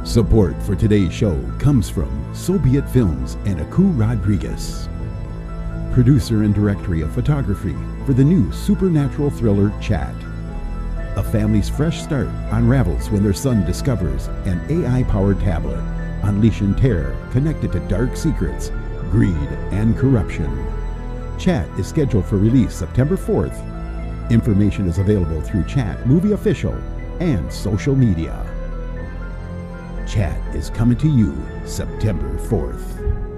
Support for today's show comes from Soviet Films and Aku Rodriguez, producer and director of photography for the new supernatural thriller Chat. A family's fresh start unravels when their son discovers an AI-powered tablet, unleashing terror connected to dark secrets, greed, and corruption. Chat is scheduled for release September 4th. Information is available through Chat Movie Official and social media. Chat is coming to you September 4th.